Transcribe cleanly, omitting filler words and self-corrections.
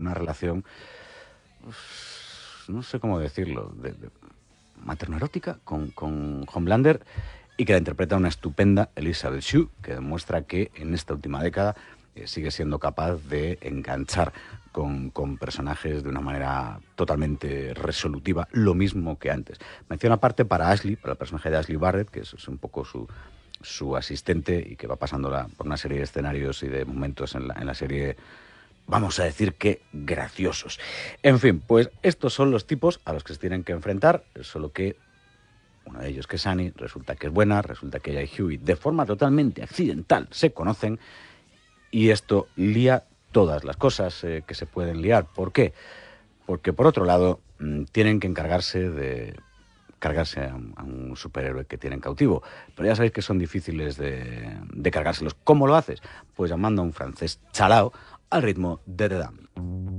una relación, no sé cómo decirlo, materno-erótica con Homelander, y que la interpreta una estupenda Elizabeth Shue, que demuestra que en esta última década sigue siendo capaz de enganchar con personajes de una manera totalmente resolutiva, lo mismo que antes. Mención aparte para Ashley, para el personaje de Ashley Barrett, que es un poco su asistente y que va pasándola por una serie de escenarios y de momentos en la serie, vamos a decir que graciosos. En fin, pues estos son los tipos a los que se tienen que enfrentar, solo que uno de ellos, que es Annie, resulta que es buena, resulta que ella y Hughie de forma totalmente accidental se conocen, y esto lía todas las cosas que se pueden liar. ¿Por qué? Porque por otro lado tienen que encargarse de cargarse a un superhéroe que tienen cautivo, pero ya sabéis que son difíciles de cargárselos. ¿Cómo lo haces? Pues llamando a un francés chalao al ritmo de The Dam.